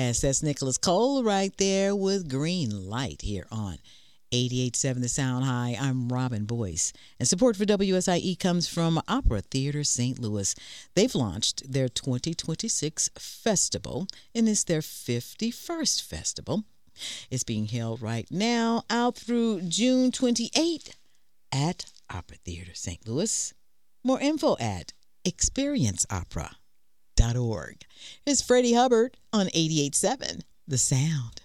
Yes, that's Nicholas Cole right there with Green Light here on 88.7 The Sound. Hi, I'm Robin Boyce. And support for WSIE comes from Opera Theater St. Louis. They've launched their 2026 festival, and it's their 51st festival. It's being held right now out through June 28th at Opera Theater St. Louis. More info at experienceopera.org. Here's Freddie Hubbard on 88.7 The Sound.